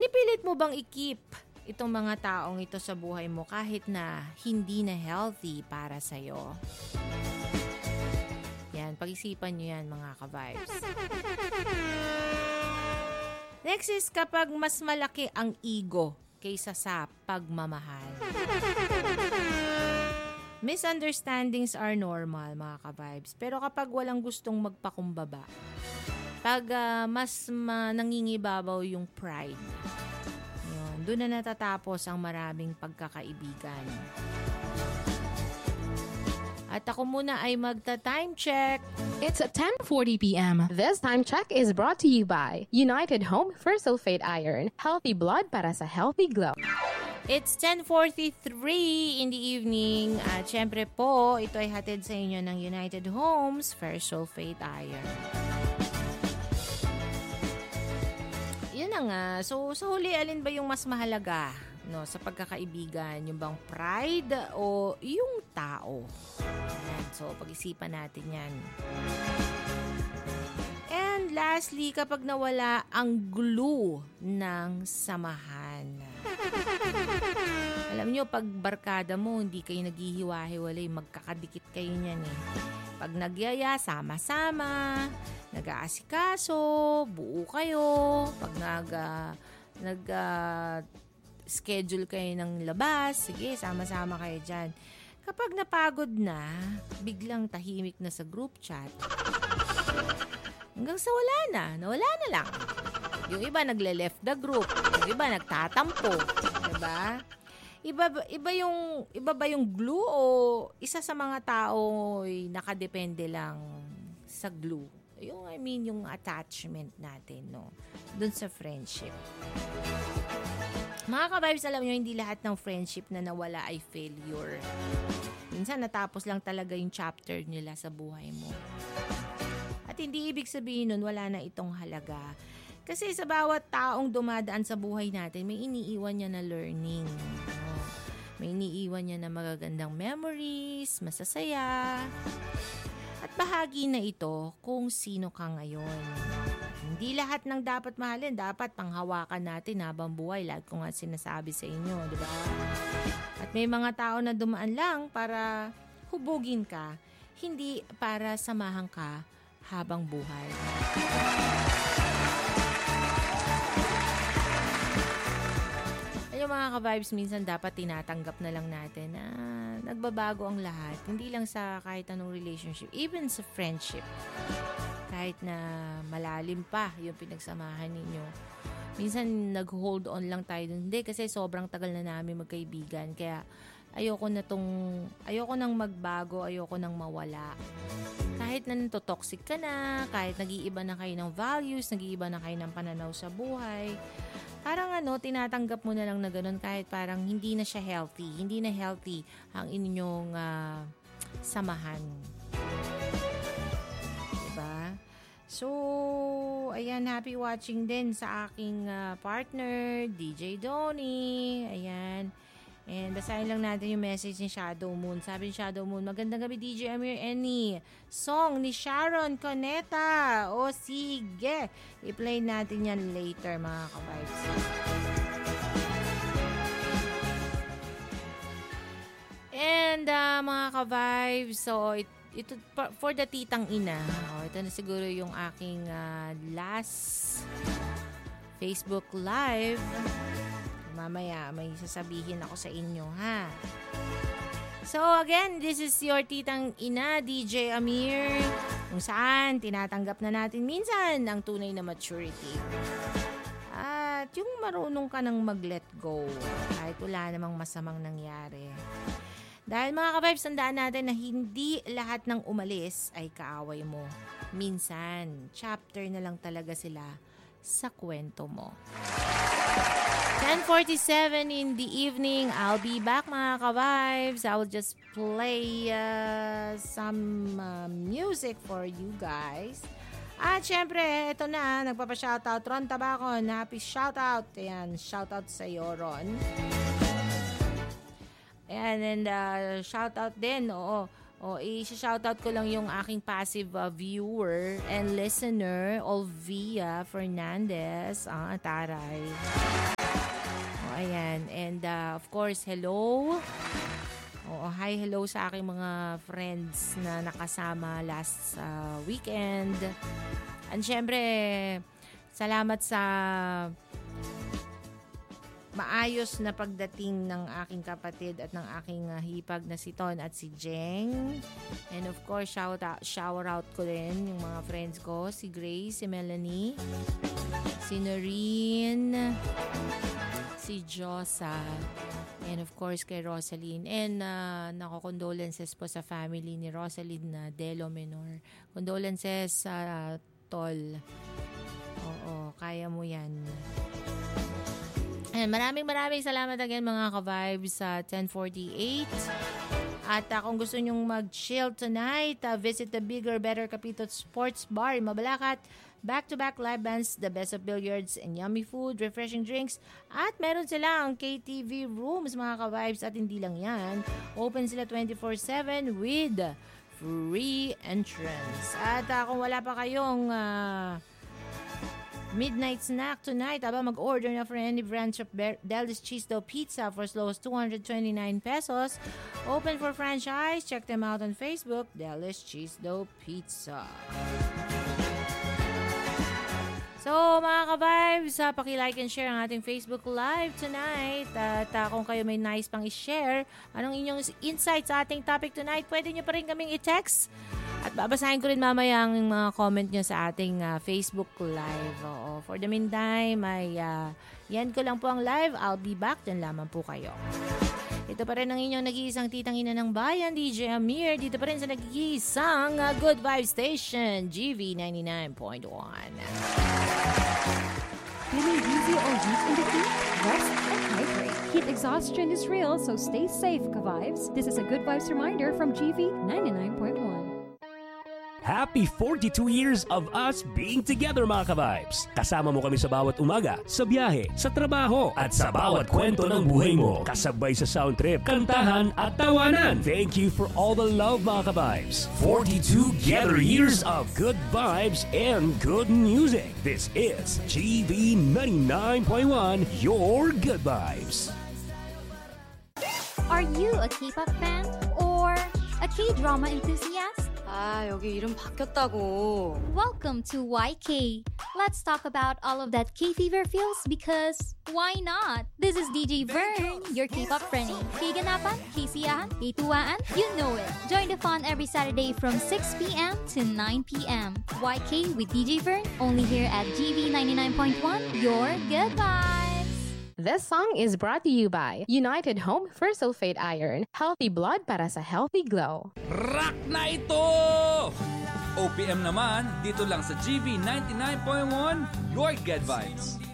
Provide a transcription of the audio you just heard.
Pinipilit mo bang i-keep itong mga taong ito sa buhay mo kahit na hindi na healthy para sa'yo? Yan, pag-isipan nyo yan mga ka-vibes. Next is kapag mas malaki ang ego kaysa sa pagmamahal. Misunderstandings are normal mga ka-vibes. Pero kapag walang gustong magpakumbaba, pag mas nangingibabaw yung pride, yun, doon na natatapos ang maraming pagkakaibigan. At ako muna ay magta-time check. It's at 10:40 p.m. This time check is brought to you by United Home for Sulfate Iron. Healthy blood para sa healthy glow. It's 10:43 in the evening. At syempre po, ito ay hatid sa inyo ng United Homes for Sulfate Iron. Yun na nga. So, sa huli, alin ba yung mas mahalaga? No, sa pagkakaibigan, yung bang pride o yung tao? Ayan, so pag-isipan natin yan. And lastly, kapag nawala ang glue ng samahan. Alam nyo, pag barkada mo, hindi kayo naghihiwa-hiwalay, magkakadikit kayo niyan eh. Pag nagyaya, sama-sama, nag-aasikaso, buo kayo, pag schedule kayo ng labas, sige, sama-sama kayo dyan. Kapag napagod na, biglang tahimik na sa group chat, hanggang sa nawala na lang. Yung iba nagle-left the group, yung iba nagtatampo, diba? Iba ba yung glue o isa sa mga tao ay nakadepende lang sa glue? Yung attachment natin, no? Dun sa friendship. Mga ka-vibes, alam nyo, hindi lahat ng friendship na nawala ay failure. Minsan, natapos lang talaga yung chapter nila sa buhay mo. At hindi ibig sabihin nun, wala na itong halaga. Kasi sa bawat taong dumadaan sa buhay natin, may iniiwan niya na learning. May iniiwan niya na magagandang memories, masasaya. At bahagi na ito kung sino ka ngayon. Hindi lahat ng dapat mahalin, dapat panghawakan natin habang buhay. Lagi ko nga sinasabi sa inyo, di ba? At may mga tao na dumaan lang para hubugin ka, hindi para samahan ka habang buhay. Ayun mga ka-vibes, minsan dapat tinatanggap na lang natin na nagbabago ang lahat. Hindi lang sa kahit anong relationship, even sa friendship. Kahit na malalim pa yung pinagsamahan ninyo. Minsan nag-hold on lang tayo dun. Hindi, kasi sobrang tagal na namin magkaibigan. Kaya ayoko nang magbago, ayoko nang mawala. Kahit na toxic ka na, kahit nag-iiba na kayo ng values, nag-iiba na kayo ng pananaw sa buhay. Parang tinatanggap mo na lang na ganun kahit parang hindi na siya healthy. Hindi na healthy ang inyong samahan. So, ayan, happy watching din sa aking partner, DJ Donnie. Ayan. And basahin lang natin yung message ni Shadow Moon. Sabi ni Shadow Moon, magandang gabi DJ Amir. Any song ni Sharon Coneta. O sige, i-play natin yan later mga ka-vibes. And mga ka-vibes, so ito for the titang ina. Ito na siguro yung aking last Facebook Live. Mamaya may sasabihin ako sa inyo, ha? So again, this is your titang ina, DJ Amir, kung saan tinatanggap na natin minsan ang tunay na maturity. At yung marunong ka nang mag-let go kahit wala namang masamang nangyari. Dahil mga ka-vibes, tandaan natin na hindi lahat ng umalis ay kaaway mo. Minsan, chapter na lang talaga sila sa kwento mo. 10:47 in the evening. I'll be back mga ka-vibes. I will just play some music for you guys. At syempre, ito na, nagpapa-shoutout. Ron Tabacon, happy shoutout. Ayan, shoutout sa iyo, Ron. Ayan, and shoutout din, i-shoutout ko lang yung aking passive viewer and listener, Olvia Fernandez, taray. of course, hello. Hello sa aking mga friends na nakasama last weekend. And syempre, salamat sa maayos na pagdating ng aking kapatid at ng aking hipag na si Ton at si Jeng. And of course, shower out ko din yung mga friends ko, si Grace, si Melanie, si Noreen, si Josa, and of course kay Rosaline. And condolences po sa family ni Rosaline Delo Menor. Condolences sa Tol. Oo, kaya mo yan. And maraming salamat again mga ka-vibes sa 1048. At kung gusto nyong mag-chill tonight, visit the bigger, better Capito Sports Bar in Mabalacat. Back-to-back live bands, the best of billiards and yummy food, refreshing drinks. At meron silang KTV rooms mga ka-vibes. At hindi lang yan, open sila 24/7 with free entrance. At kung wala pa kayong midnight snack tonight, mag-order na for any branch of Deli's Cheese Dough Pizza for as low as 229 pesos. Open for franchise. Check them out on Facebook, Deli's Cheese Dough Pizza. So, mga ka-vibes, paki-like and share ang ating Facebook Live tonight. At kung kayo may nice pang i-share, anong inyong insights sa ating topic tonight, pwede nyo pa rin kaming i-text. At babasahin ko rin mamaya ang mga comment nyo sa ating Facebook Live. For the meantime, yan ko lang po ang live. I'll be back. Diyan lamang po kayo. Ito pa rin ang inyong nag-iisang titang ina ng bayan, DJ Amir. Dito pa rin sa nag-iisang Good Vibe Station, GV 99.1. Feeling dizzy or weak in the heat? Rest and hydrate. Heat exhaustion is real, so stay safe, ka-vibes. This is a Good Vibes reminder from GV 99.1. Happy 42 years of us being together mga ka-vibes. Kasama mo kami sa bawat umaga, sa biyahe, sa trabaho, at sa bawat kwento ng buhay mo. Kasabay sa sound trip, kantahan at tawanan. Thank you for all the love mga ka-vibes. 42 together years of good vibes and good music. This is GV 99.1, your good vibes. Are you a K-pop fan or a K-drama enthusiast? 여기 이름 바뀌었다고. Welcome to YK. Let's talk about all of that K-fever feels because why not? This is DJ Vern, your K-pop friend. K-ganapan, K-siyahan, K-tuwaan, you know it. Join the fun every Saturday from 6 p.m. to 9 p.m. YK with DJ Vern, only here at GV 99.1, your good vibes. This song is brought to you by United Home for Sulfate Iron. Healthy blood para sa healthy glow. Rock na ito! OPM naman, dito lang sa GV 99.1, your good vibes.